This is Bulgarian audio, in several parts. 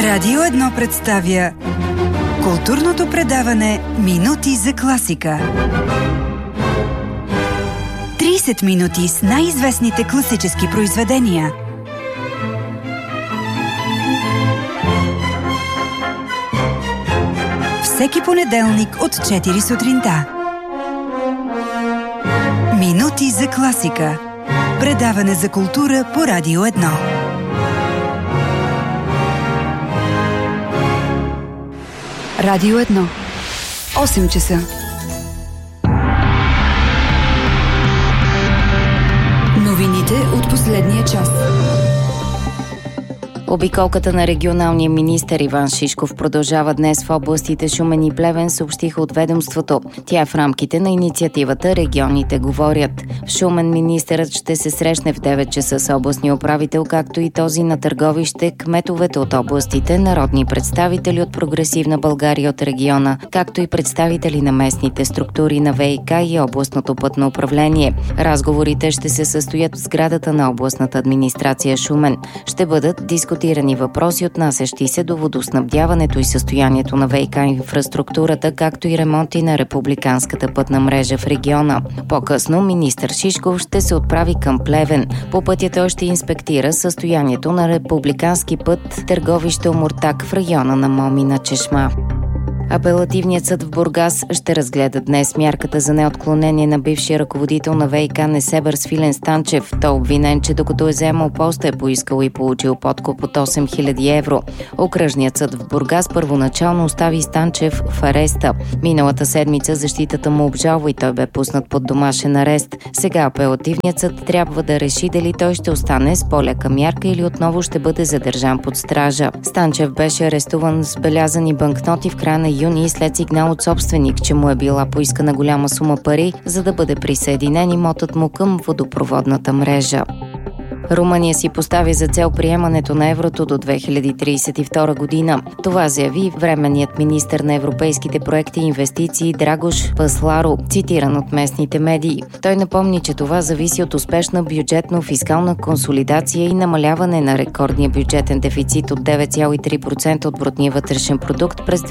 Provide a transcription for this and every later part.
Радио 1 представя културното предаване Минути за класика. 30 минути с най-известните класически произведения. Всеки понеделник от 4 сутринта. Минути за класика. Предаване за култура по Радио 1. Радио 1. 8 часа. Новините от последния час. Обиколката на регионалния министър Иван Шишков продължава днес в областите Шумен и Плевен, съобщиха от ведомството. Тя е в рамките на инициативата "Регионите говорят". В Шумен министърът ще се срещне в 9 часа с областния управител, както и този на Търговище, кметовете от областите, народни представители от Прогресивна България от региона, както и представители на местните структури на ВиК и областното пътно управление. Разговорите ще се състоят в сградата на областната администрация Шумен. Ще бъдат дискутирани въпроси, отнасящи се до водоснабдяването и състоянието на ВиК инфраструктурата, както и ремонти на републиканската пътна мрежа в региона. По-късно министър Шишков ще се отправи към Плевен. По пътя той ще инспектира състоянието на републикански път Търговище-Омуртаг в района на Момина чешма. Апелативният съд в Бургас ще разгледа днес мярката за неотклонение на бившия ръководител на ВиК Несебър Свилен Станчев. Той е обвинен, че докато е заемал поста е поискал и получил подкуп от 8000 евро. Окръжният съд в Бургас първоначално остави Станчев в ареста. Миналата седмица защитата му обжалва и той бе пуснат под домашен арест. Сега апелативният съд трябва да реши дали той ще остане с по-лека мярка или отново ще бъде задържан под стража. Станчев беше арестуван с белязани банкноти в края на юни след сигнал от собственик, че му е била поискана голяма сума пари, за да бъде присъединен имотът му към водопроводната мрежа. Румъния си постави за цел приемането на еврото до 2032 година. Това заяви временният министър на европейските проекти и инвестиции Драгош Пасларо, цитиран от местните медии. Той напомни, че това зависи от успешна бюджетно-фискална консолидация и намаляване на рекордния бюджетен дефицит от 9,3% от брутния вътрешен продукт през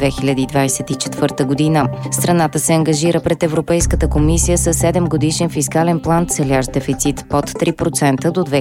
2024 година. Страната се ангажира пред Европейската комисия с 7-годишен фискален план, целящ дефицит под 3% до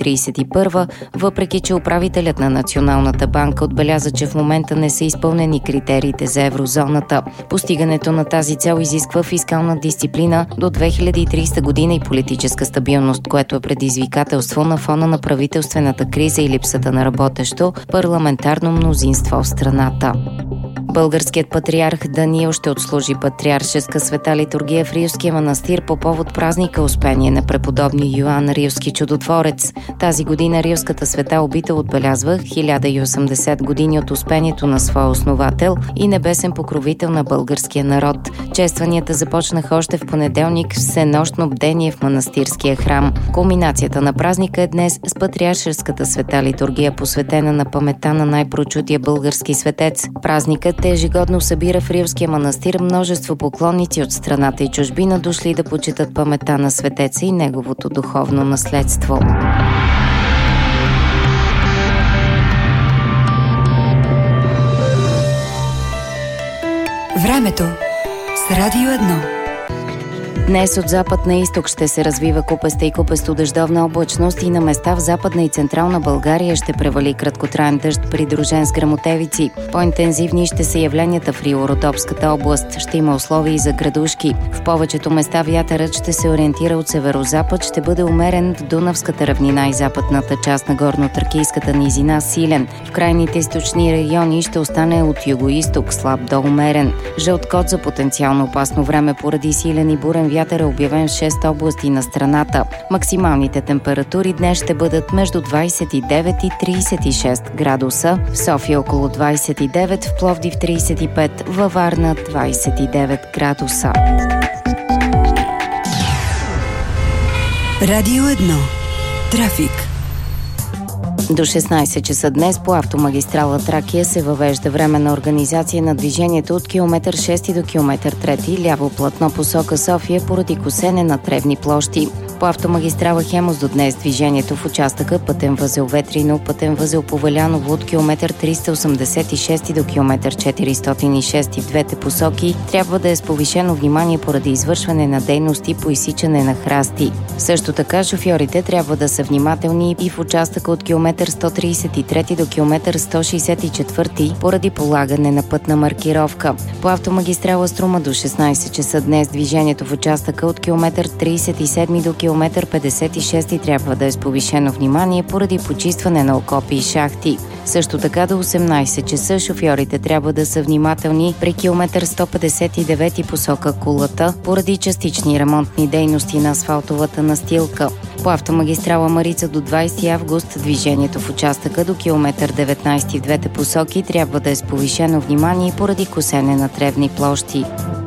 2031, въпреки че управителят на Националната банка отбеляза, че в момента не са изпълнени критериите за еврозоната. Постигането на тази цел изисква фискална дисциплина до 2030 година и политическа стабилност, което е предизвикателство на фона на правителствената криза и липсата на работещо парламентарно мнозинство в страната. Българският патриарх Даниил ще отслужи патриаршеска света литургия в Рилския манастир по повод празника Успение на преподобни Йоан Рилски чудотворец. Тази година Рилската света обител отбелязва 1080 години от успението на своя основател и небесен покровител на българския народ. Честванията започнаха още в понеделник в всенощно бдение в манастирския храм. Кулминацията на празника е днес с патриаршеската света литургия, посветена на паметта на най-прочутия български светец. Празникът ежегодно събира в Рилския манастир множество поклонници от страната и чужбина, дошли да почитат паметта на светеца и неговото духовно наследство. Времето с Радио 1. Днес от запад на изток ще се развива купеста и купесто-дъждовна облачност и на места в Западна и Централна България ще превали краткотраен дъжд, придружен с гръмотевици. По-интензивни ще са явленията в Рило-Родопската област. Ще има условия и за градушки. В повечето места вятърът ще се ориентира от северозапад, ще бъде умерен в Дунавската равнина и западната част на горно-тракийската низина силен. В крайните източни райони ще остане от юго-изток слаб до умерен. Жълт код за потенциално опасно време поради силен и бурен вятър е обявен в 6 области на страната. Максималните температури днес ще бъдат между 29 и 36 градуса. В София около 29, в Пловдив 35, във Варна 29 градуса. Радио 1. Трафик. До 16 часа днес по автомагистрала Тракия се въвежда временна организация на движението от километър 6 до километър 3 ляво платно посока София поради косене на тревни площи. По автомагистрала Хемус до днес движението в участъка пътен възел Ветрино, пътен възел Повеляново от километър 386 до километър 406 в двете посоки трябва да е с повишено внимание поради извършване на дейности по изсичане на храсти. Също така шофьорите трябва да са внимателни и в участъка от километър 133 до километър 164 поради полагане на пътна маркировка. По автомагистрала Струма до 16 часа днес движението в участъка от километър 37 до километър 56 трябва да е с повишено внимание поради почистване на окопи и шахти. Също така до 18 часа шофьорите трябва да са внимателни при километър 159 посока Кулата поради частични ремонтни дейности на асфалтовата настилка. По автомагистрала Марица до 20 август движението в участъка до километър 19 в двете посоки трябва да е с повишено внимание поради косене на тревни площи.